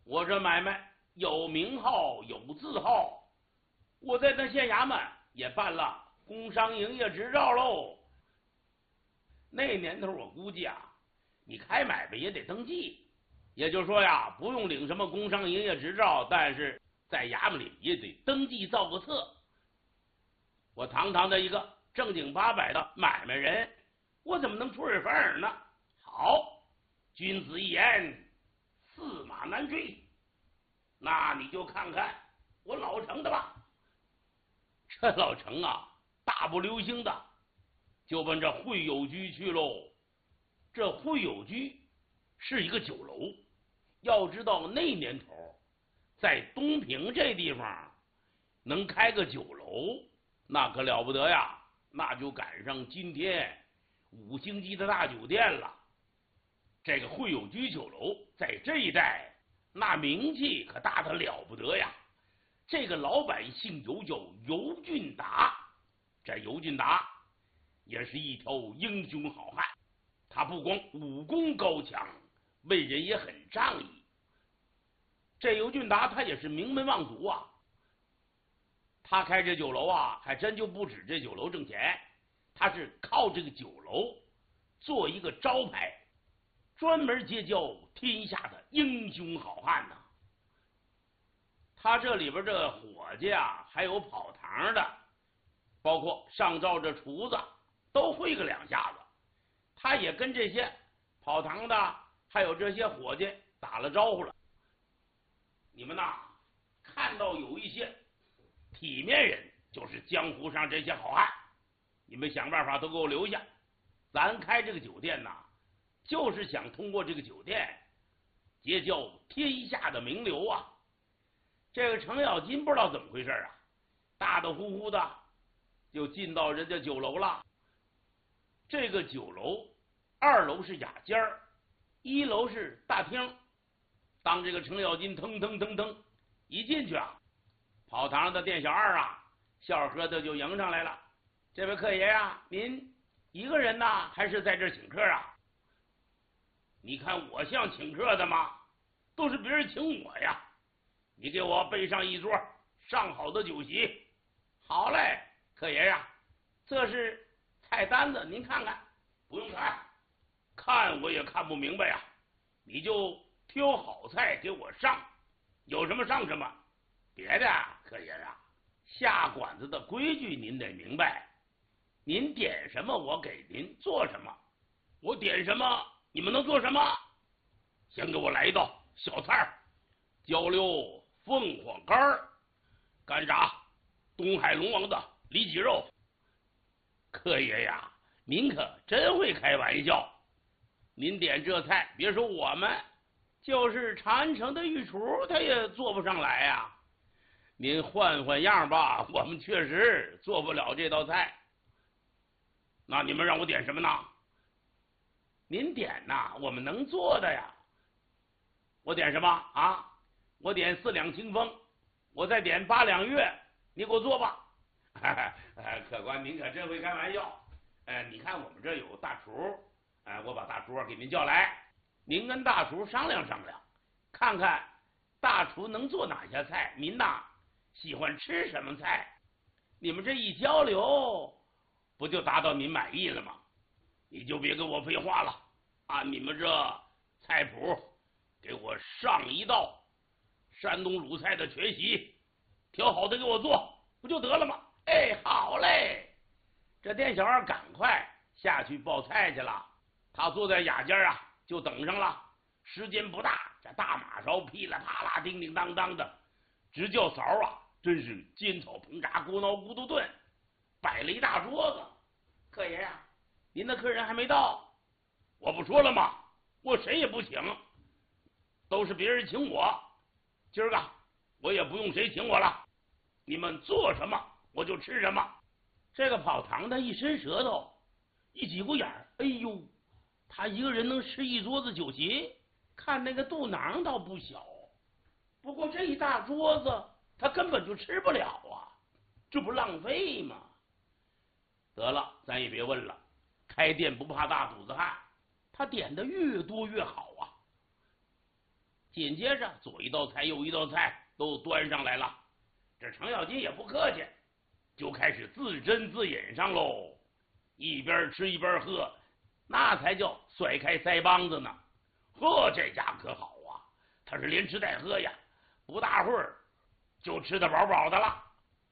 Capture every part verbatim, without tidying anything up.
我这买卖有名号有字号，我在那县衙门也办了工商营业执照喽。那年头我估计啊，你开买卖也得登记，也就是说呀，不用领什么工商营业执照，但是在衙门里也得登记造个册。我堂堂的一个正经八百的买卖人，我怎么能出尔反尔呢？好，君子一言，驷马难追。那你就看看我老程的吧。这老程啊，大步流星的就奔这会友居去喽。这会友居是一个酒楼，要知道那年头在东平这地方能开个酒楼，那可了不得呀，那就赶上今天五星级的大酒店了。这个会友居酒楼在这一带那名气可大得了不得呀。这个老板姓尤，叫尤俊达。这尤俊达也是一条英雄好汉，他不光武功高强，为人也很仗义。这尤俊达他也是名门望族啊，他开这酒楼啊，还真就不止这酒楼挣钱，他是靠这个酒楼做一个招牌，专门结交天下的英雄好汉呐。他这里边这个伙计啊，还有跑堂的，包括上灶这厨子，都会个两下子。他也跟这些跑堂的还有这些伙计打了招呼了。你们呐，看到有一些体面人，就是江湖上这些好汉，你们想办法都给我留下。咱开这个酒店呐，就是想通过这个酒店结交天下的名流啊。这个程咬金不知道怎么回事啊，大大呼呼的就进到人家酒楼了。这个酒楼二楼是雅间儿，一楼是大厅。当这个程咬金腾腾腾腾一进去啊，跑堂的店小二啊，笑呵的就迎上来了。这位客爷啊，您一个人呢，还是在这儿请客啊？你看我像请客的吗？都是别人请我呀。你给我备上一桌上好的酒席。好嘞，客爷呀，这是菜单子，您看看。不用看，看我也看不明白呀。你就挑好菜给我上，有什么上什么。别的客爷啊，下馆子的规矩您得明白。您点什么我给您做什么，我点什么你们能做什么。先给我来一道小菜，焦溜凤凰干，干炸东海龙王的里脊肉。客爷呀，您可真会开玩笑。您点这菜，别说我们，就是长安城的御厨他也做不上来呀。您换换样吧，我们确实做不了这道菜。那你们让我点什么呢？您点呐，我们能做的呀。我点什么啊？我点四两清风，我再点八两月，你给我做吧。客官您可真会开玩笑。呃，你看我们这有大厨，呃，我把大厨给您叫来，您跟大厨商量商量，看看大厨能做哪些菜，您呐喜欢吃什么菜，你们这一交流，不就达到您满意了吗？你就别跟我废话了，按你们这菜谱给我上一道山东鲁菜的全席，调好的给我做，不就得了吗？哎，好嘞。这店小二赶快下去报菜去了，他坐在雅间啊，就等上了。时间不大，这大马勺噼里啪啦、叮叮当当的，直叫勺啊，真是煎炒烹炸锅挠咕嘟炖，摆了一大桌子。客爷呀、啊，您的客人还没到。我不说了吗？我谁也不请，都是别人请我。今儿个我也不用谁请我了，你们做什么我就吃什么。这个跑堂的一伸舌头，一挤过眼儿，哎呦，他一个人能吃一桌子酒席，看那个肚囊倒不小，不过这一大桌子他根本就吃不了啊，这不浪费吗？得了，咱也别问了，开店不怕大肚子汉，他点的越多越好啊。 紧接着左一道菜右一道菜都端上来了，这程咬金也不客气，就开始自斟自饮上喽，一边吃一边喝，那才叫甩开腮帮子呢。呵，这家可好啊，他是连吃带喝呀，不大会儿就吃得饱饱的了。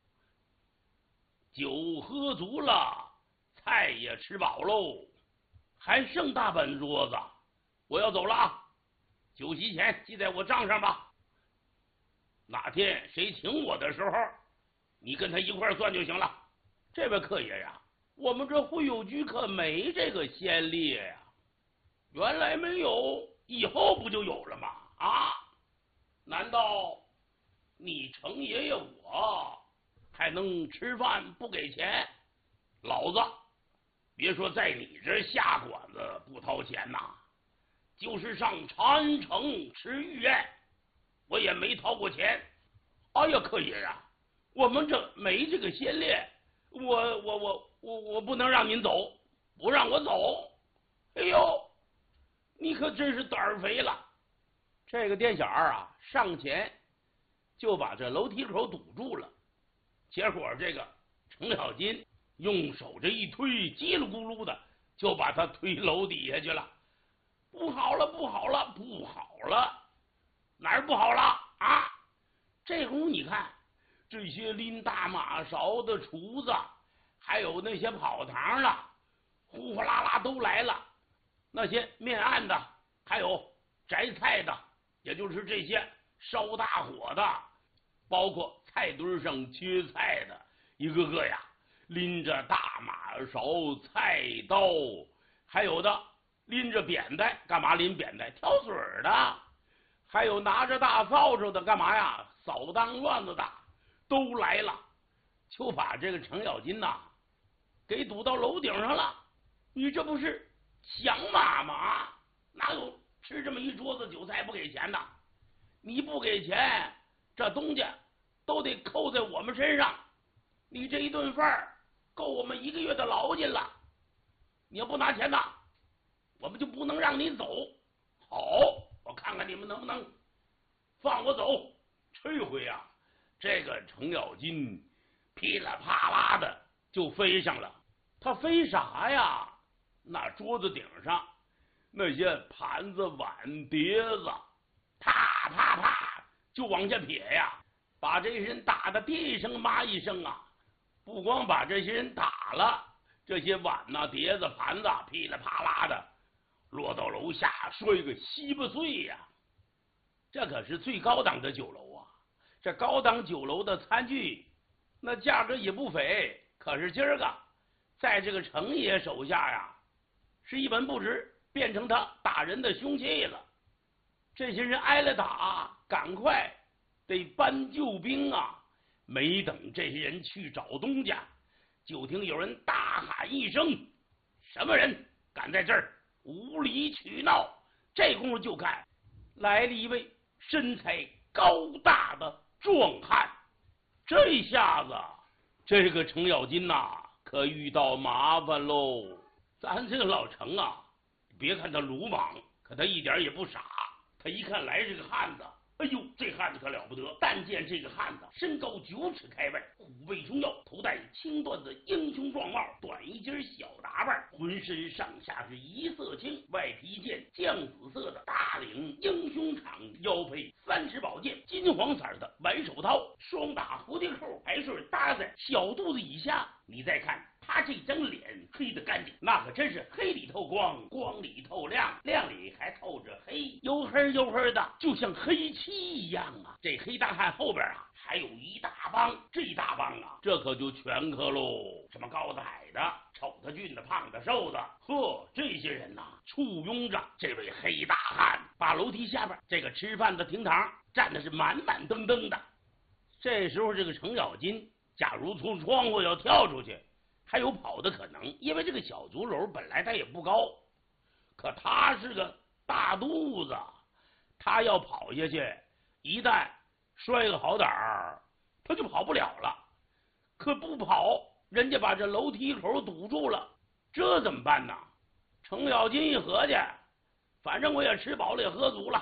酒喝足了，菜也吃饱喽，还剩大半桌子，我要走了啊！酒席钱记在我账上吧。哪天谁请我的时候，你跟他一块算就行了。这位客爷呀，我们这会友居可没这个先例呀。原来没有，以后不就有了吗？啊？难道你程爷爷我还能吃饭不给钱？老子别说在你这下馆子不掏钱呐，就是上长安城吃御宴，我也没掏过钱。哎呀，客爷呀，我们这没这个先例，我我我我我不能让您走，不让我走。哎呦，你可真是胆儿肥了！这个店小二啊，上前就把这楼梯口堵住了，结果这个程咬金用手这一推，叽里咕噜的就把他推楼底下去了。不好了，不好了，不好了！哪儿不好了啊？这功夫你看，这些拎大马勺的厨子，还有那些跑堂的，呼呼啦啦都来了。那些面案的，还有摘菜的，也就是这些烧大火的，包括菜墩上切菜的，一个个呀拎着大马勺、菜刀，还有的拎着扁担，干嘛拎扁担？挑水的，还有拿着大扫帚的，干嘛呀？扫荡乱子的，都来了，就把这个程咬金呐给堵到楼顶上了。你这不是想马吗？哪有吃这么一桌子酒菜不给钱的？你不给钱，这东家都得扣在我们身上。你这一顿饭够我们一个月的劳金了。你要不拿钱呐，我们就不能让你走。好，我看看你们能不能放我走。这回啊，这个程咬金噼里啪啦的就飞上了。他飞啥呀？那桌子顶上那些盘子碗碟子，啪啪啪就往下撇呀，把这些人打得爹一声妈一声啊！不光把这些人打了，这些碗呐、碟子、盘子噼里啪啦的落到楼下，摔个稀巴碎呀！这可是最高档的酒楼啊！这高档酒楼的餐具那价格也不菲，可是今儿个在这个程爷手下呀，是一文不值，变成他打人的凶器了。这些人挨了打，赶快得搬救兵啊！没等这些人去找东家，就听有人大喊一声：“什么人敢在这儿无理取闹？”这功夫就看来了一位身材高大的壮汉。这下子这个程咬金呐、啊，可遇到麻烦喽。咱这个老程啊，别看他鲁莽，可他一点也不傻。他一看来这个汉子，哎呦，这汉子可了不得！但见这个汉子身高九尺开外，虎背熊腰，头戴青缎子英雄壮帽，短衣襟小打扮，浑身上下是一色青，外披一件酱紫色的大领英雄场，腰配三尺宝剑，金黄色的白手套，双大蝴蝶扣，还是搭在小肚子以下。你再看他这张脸黑得干净，那可真是黑里透光，光里透亮，亮里还透着黑，黝黑黝黑的，就像黑漆一样啊！这黑大汉后边啊，还有一大帮，这一大帮啊，这可就全科喽。什么高的矮的，丑的俊的，胖的瘦的，呵，这些人呐、啊，簇拥着这位黑大汉，把楼梯下边这个吃饭的厅堂站的是满满登登的。这时候，这个程咬金假如从窗户要跳出去，还有跑的可能，因为这个小竹楼本来它也不高，可他是个大肚子，他要跑下去，一旦摔个好歹儿，他就跑不了了。可不跑，人家把这楼梯口堵住了，这怎么办呢？程咬金一合计，反正我也吃饱了，也喝足了，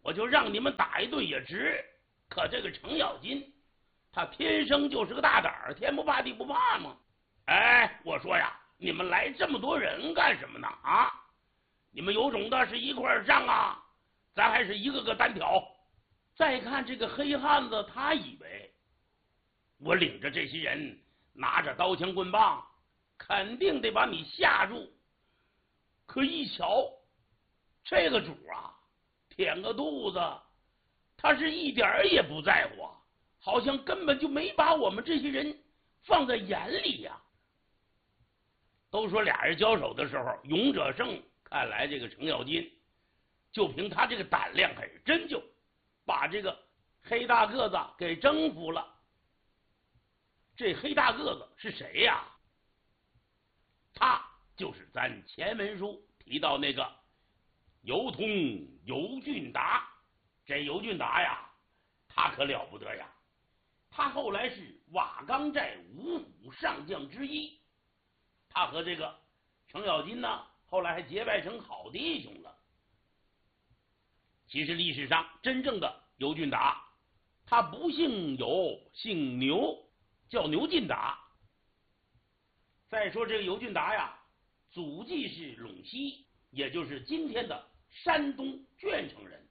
我就让你们打一顿也值。可这个程咬金，他天生就是个大胆儿，天不怕地不怕嘛。哎，我说呀，你们来这么多人干什么呢？啊，你们有种的是一块上啊，咱还是一个个单挑。再看这个黑汉子，他以为我领着这些人拿着刀枪棍棒，肯定得把你吓住。可一瞧，这个主啊，舔个肚子，他是一点儿也不在乎，好像根本就没把我们这些人放在眼里呀、啊。都说俩人交手的时候，勇者胜。看来这个程咬金，就凭他这个胆量，还是真就把这个黑大个子给征服了。这黑大个子是谁呀？他就是咱前文书提到那个尤通尤俊达。这尤俊达呀，他可了不得呀！他后来是瓦岗寨五虎上将之一，他和这个程咬金呢，后来还结拜成好弟兄了。其实历史上真正的尤俊达，他不姓尤，姓牛，叫牛进达。再说这个尤俊达呀，祖籍是陇西，也就是今天的山东鄄城人。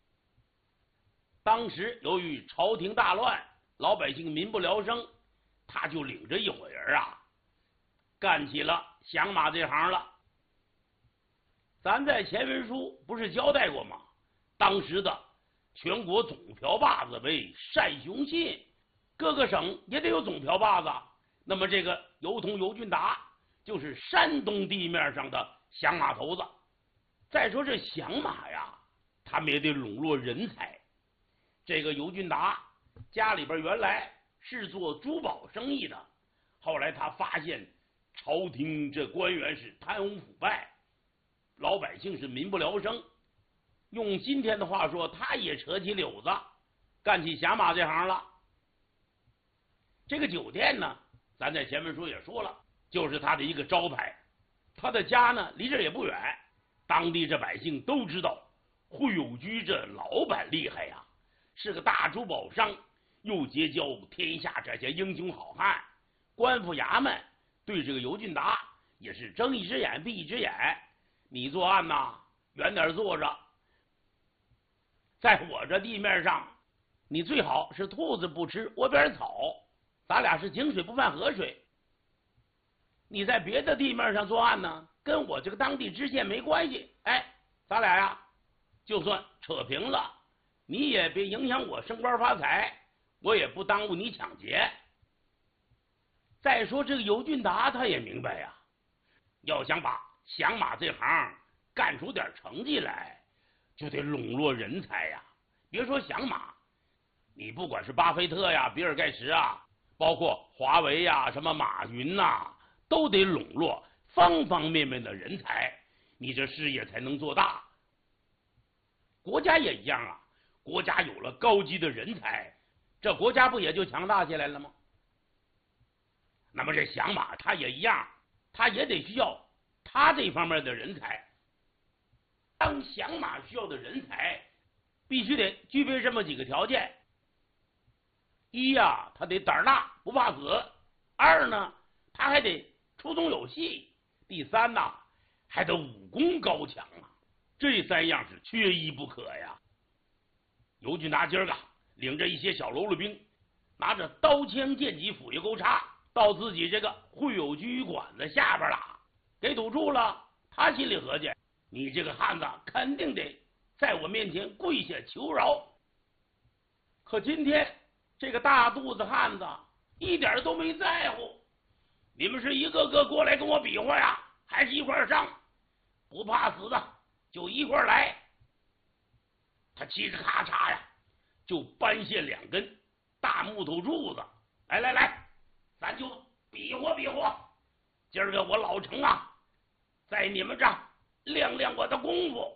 当时由于朝廷大乱，老百姓民不聊生，他就领着一伙人啊，干起了响马这行了。咱在前文书不是交代过吗？当时的全国总瓢把子为单雄信，各个省也得有总瓢把子。那么这个尤通尤俊达就是山东地面上的响马头子。再说这响马呀，他们也得笼络人才。这个尤俊达家里边原来是做珠宝生意的，后来他发现朝廷这官员是贪污腐败，老百姓是民不聊生。用今天的话说，他也扯起柳子，干起响马这行了。这个酒店呢，咱在前面书也说了，就是他的一个招牌。他的家呢，离这也不远，当地这百姓都知道，会友居这老板厉害呀，是个大珠宝商，又结交天下这些英雄好汉。官府衙门对这个尤俊达也是睁一只眼闭一只眼，你作案呐，远点坐着，在我这地面上，你最好是兔子不吃窝边草，咱俩是井水不犯河水。你在别的地面上作案呢，跟我这个当地知县没关系。哎，咱俩呀，就算扯平了，你也别影响我升官发财，我也不耽误你抢劫。再说这个尤俊达他也明白呀，要想把响马这行干出点成绩来，就得笼络人才呀。别说响马，你不管是巴菲特呀、比尔盖茨啊，包括华为呀、什么马云呐，都得笼络方方面面的人才，你这事业才能做大。国家也一样啊，国家有了高级的人才，这国家不也就强大起来了吗？那么这响马他也一样，他也得需要他这方面的人才。当响马需要的人才，必须得具备这么几个条件：一呀，他得胆大不怕死；二呢，他还得出动有戏；第三呢，还得武功高强啊。这三样是缺一不可呀。尤俊达今儿个领着一些小喽啰兵，拿着刀枪剑戟斧钺钩叉，到自己这个会友居馆子下边了，给堵住了。他心里合计，你这个汉子肯定得在我面前跪下求饶。可今天这个大肚子汉子一点都没在乎，你们是一个个过来跟我比划呀，还是一块上？不怕死的就一块来。他嘁哧咔嚓呀，就搬下两根大木头柱子，来来来，咱就比划比划。今儿个我老程啊，在你们这儿亮亮我的功夫。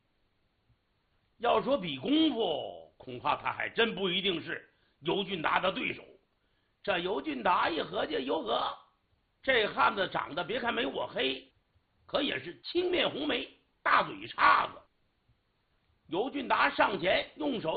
要说比功夫，恐怕他还真不一定是尤俊达的对手。这尤俊达一合计，哟呵，这汉子长得别看没我黑，可也是青面红眉大嘴叉子。 尤俊达上前用手